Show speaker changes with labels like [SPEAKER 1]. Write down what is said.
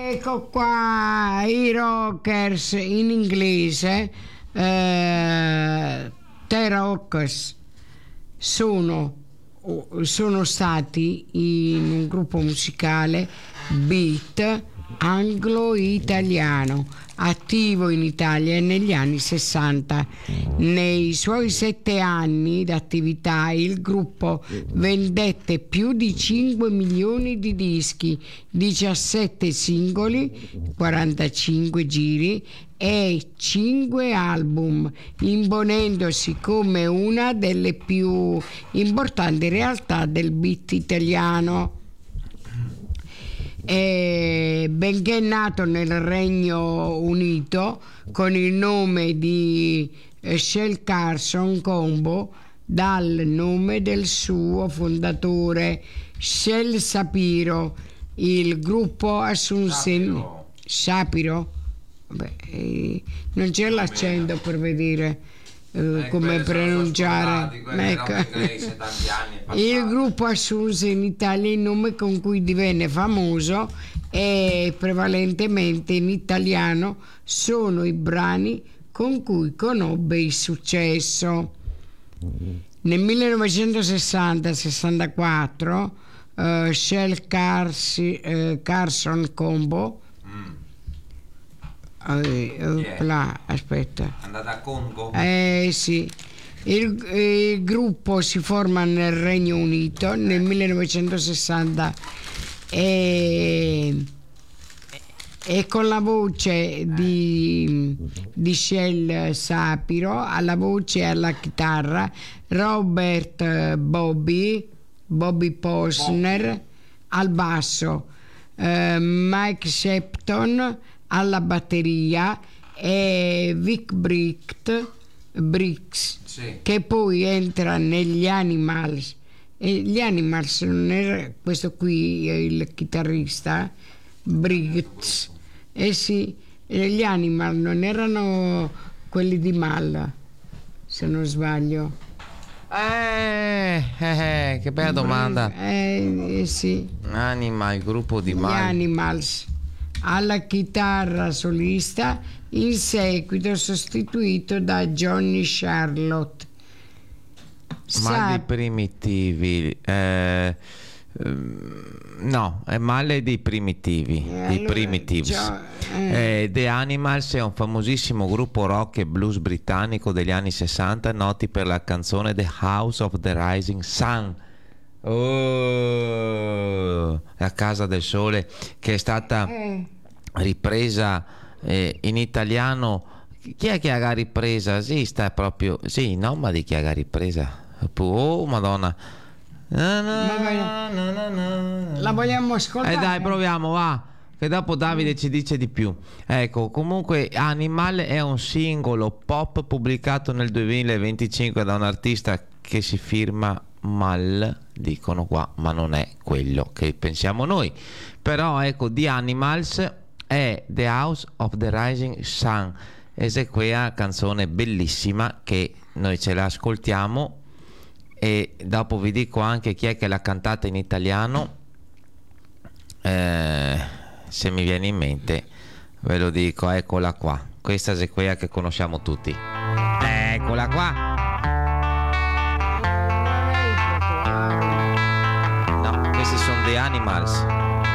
[SPEAKER 1] Ecco qua i Rockers in inglese, The Rockers sono stati in un gruppo musicale beat anglo-italiano attivo in Italia negli anni 60. Nei suoi 7 anni d'attività il gruppo vendette più di 5 milioni di dischi, 17 singoli, 45 giri e 5 album, imponendosi come una delle più importanti realtà del beat italiano. Benché nato nel Regno Unito con il nome di Shell Carson Combo, dal nome del suo fondatore Shel Shapiro, il gruppo assunse Shapiro? Beh, non c'è l'accento per vedere come pronunciare. Il gruppo assunse in Italia il nome con cui divenne famoso e prevalentemente in italiano sono i brani con cui conobbe il successo. Nel 1960-64 Shel Carson Combo aspetta.
[SPEAKER 2] Andata a Congo?
[SPEAKER 1] Sì. Il gruppo si forma nel Regno Unito nel 1960 e con la voce di Shel Shapiro alla voce e alla chitarra, Robert Bobby Posner al basso, Mike Shepton alla batteria e Vic Briggs, sì, che poi entra negli Animals. E gli Animals non era questo qui il chitarrista Briggs? Sì, gli Animals non erano quelli di Mal, se non sbaglio.
[SPEAKER 3] Che bella domanda.
[SPEAKER 1] Sì.
[SPEAKER 3] Il gruppo di Mal.
[SPEAKER 1] Gli Animals. Alla chitarra solista, in seguito sostituito da Johnny Charlotte.
[SPEAKER 3] Mal dei Primitivi, no, è Male dei Primitivi, dei Primitives. The Animals è un famosissimo gruppo rock e blues britannico degli anni 60, noti per la canzone The House of the Rising Sun, la casa del sole, che è stata ripresa in italiano. Chi è che ha ripresa? Sì, sta proprio, sì, no, ma di chi ha ripresa? Oh madonna,
[SPEAKER 1] la vogliamo ascoltare?
[SPEAKER 3] Dai, proviamo, va, che dopo Davide ci dice di più. Ecco, comunque Animal è un singolo pop pubblicato nel 2025 da un artista che si firma Mal, dicono qua, ma non è quello che pensiamo noi. Però ecco, The Animals è The House of the Rising Sun, quella canzone bellissima che noi ce la ascoltiamo e dopo vi dico anche chi è che l'ha cantata in italiano, se mi viene in mente ve lo dico. Eccola qua, questa è quella che conosciamo tutti, eccola qua. No, questi sono The Animals.